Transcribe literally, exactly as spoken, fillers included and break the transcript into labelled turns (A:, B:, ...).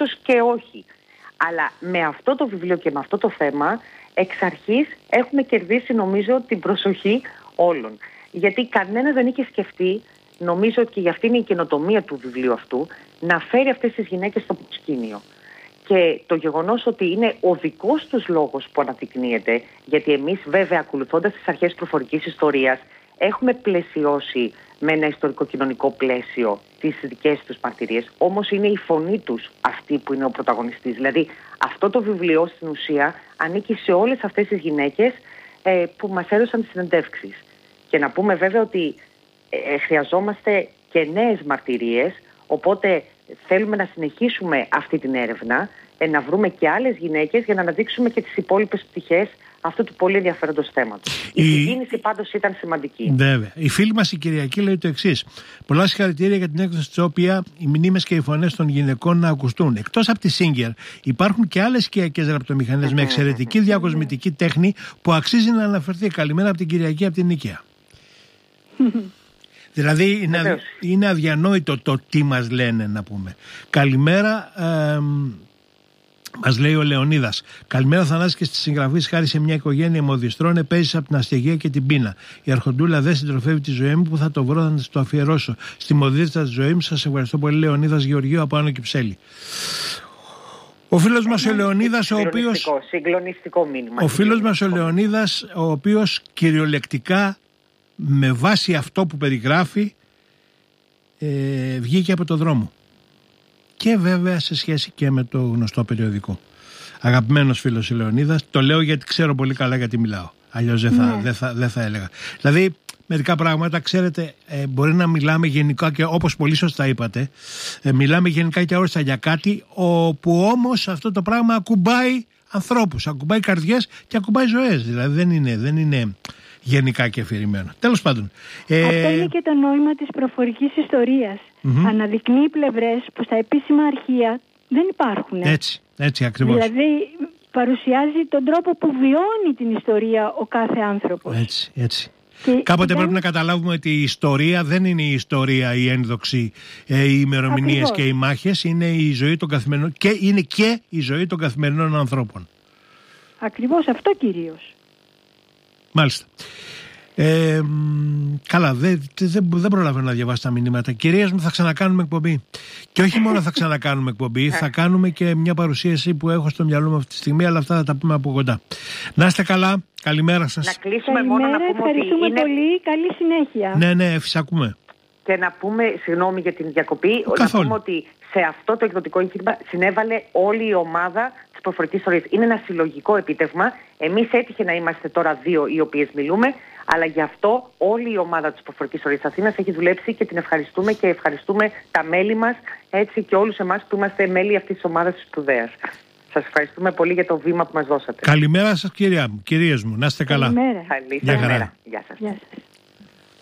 A: ίσως και όχι. Αλλά με αυτό το βιβλίο και με αυτό το θέμα, εξ αρχής έχουμε κερδίσει, νομίζω, την προσοχή όλων. Γιατί κανένας δεν είχε σκεφτεί, νομίζω ότι και για αυτή είναι η καινοτομία του βιβλίου αυτού, να φέρει αυτές τις γυναίκες στο προσκήνιο. Και το γεγονός ότι είναι ο δικός τους λόγος που αναδεικνύεται, γιατί εμείς βέβαια ακολουθώντας τις αρχές προφορικής ιστορίας έχουμε πλαισιώσει με ένα ιστορικό-κοινωνικό πλαίσιο τις δικές τους μαρτυρίες, όμως είναι η φωνή τους αυτή που είναι ο πρωταγωνιστής. Δηλαδή αυτό το βιβλίο στην ουσία ανήκει σε όλες αυτές τις γυναίκες ε, που μας έδωσαν τις συνεντεύξεις. Και να πούμε βέβαια ότι ε, χρειαζόμαστε και νέες μαρτυρίες, οπότε θέλουμε να συνεχίσουμε αυτή την έρευνα, ε, να βρούμε και άλλες γυναίκες για να αναδείξουμε και τις υπόλοιπες πτυχές αυτού του πολύ ενδιαφέροντος θέματος. Η, η συγκίνηση πάντως ήταν σημαντική.
B: Βέβαια. Η φίλη μας η Κυριακή λέει το εξής. Πολλά συγχαρητήρια για την έκδοση της οποία οι μνήμες και οι φωνές των γυναικών να ακουστούν. Εκτός από τη Σίγκερ υπάρχουν και άλλες οικιακές γραπτομηχανές με εξαιρετική διακοσμητική τέχνη που αξίζει να αναφερθεί. Καλημέρα από την Κυριακή από την Νίκαια. Δηλαδή είναι, αδι... είναι αδιανόητο το τι μας λένε, να πούμε. Καλημέρα, ε, μας λέει ο Λεωνίδας. Καλημέρα Θανάση και στις συγγραφείς, χάρη σε μια οικογένεια μοδιστρών επέζησα από την αστεγία και την πείνα. Η αρχοντούλα δεν συντροφεύει τη ζωή μου, που θα το βρω να το αφιερώσω στη μοδίστρα της ζωής μου. Σας ευχαριστώ πολύ, Λεωνίδας Γεωργίου από Άνω Κυψέλη. Ο φίλος μας ο Λεωνίδας, ο οποίος...
A: Συγκλονιστικό μήνυμα.
B: Ο φίλος μας ο Λεωνίδας, ο οποίος κυριολεκτικά με βάση αυτό που περιγράφει ε, βγήκε από το δρόμο. Και βέβαια σε σχέση και με το γνωστό περιοδικό. Αγαπημένος φίλος ο Λεωνίδας, το λέω γιατί ξέρω πολύ καλά γιατί μιλάω. Αλλιώς δεν θα,
C: ναι.
B: δεν θα, δεν θα έλεγα. Δηλαδή μερικά πράγματα, ξέρετε, ε, μπορεί να μιλάμε γενικά και όπως πολύ σωστά είπατε, ε, μιλάμε γενικά και όριστα για κάτι όπου όμως αυτό το πράγμα ακουμπάει ανθρώπους, ακουμπάει καρδιές και ακουμπάει ζωές. Δηλαδή δεν είναι... Δεν είναι γενικά και αφηρημένο. Τέλος πάντων.
C: Ε... Αυτό είναι και το νόημα της προφορικής ιστορίας. Mm-hmm. Αναδεικνύει πλευρές που στα επίσημα αρχεία δεν υπάρχουν.
B: Έτσι, έτσι ακριβώς.
C: Δηλαδή παρουσιάζει τον τρόπο που βιώνει την ιστορία ο κάθε άνθρωπος.
B: Έτσι, έτσι. Και Κάποτε δεν... πρέπει να καταλάβουμε ότι η ιστορία δεν είναι η ιστορία, η ένδοξη, ε, οι ημερομηνίες και οι μάχες. Είναι η ζωή των καθημερινών και είναι και η ζωή των καθημερινών ανθρώπων.
C: Ακριβώς αυτό κυρίως.
B: Μάλιστα. Ε, καλά, δεν δε, δε προλαβαίνω να διαβάσω τα μηνύματα. Κυρίες μου, θα ξανακάνουμε εκπομπή. Και όχι μόνο θα ξανακάνουμε εκπομπή, θα κάνουμε και μια παρουσίαση που έχω στο μυαλό μου αυτή τη στιγμή, αλλά αυτά θα τα πούμε από κοντά. Να είστε καλά, καλημέρα σας.
A: Να κλείσουμε
C: καλημέρα,
A: μόνο να πούμε
C: ευχαριστούμε
A: ότι είναι...
C: πολύ, καλή συνέχεια.
B: Ναι, ναι, φυσακούμε.
A: Και να πούμε, συγγνώμη για την διακοπή,
B: Καθόλου.
A: να πούμε ότι σε αυτό το εκδοτικό εγχείρημα συνέβαλε όλη η ομάδα της προφορικής ιστορίας. Είναι ένα συλλογικό επίτευγμα. Εμείς έτυχε να είμαστε τώρα δύο οι οποίες μιλούμε, αλλά γι' αυτό όλη η ομάδα της προφορικής ιστορίας της Αθήνας έχει δουλέψει και την ευχαριστούμε και ευχαριστούμε τα μέλη μας, έτσι και όλους εμάς που είμαστε μέλη αυτής της ομάδας της σπουδαίας. Σας ευχαριστούμε πολύ για το βήμα που μας δώσατε.
B: Καλημέρα σας, κυρία μου, κυρίες μου. Να είστε καλά.
C: Καλημέρα.
A: Καλή σας μέρα. Γεια σας.
C: Γεια σας.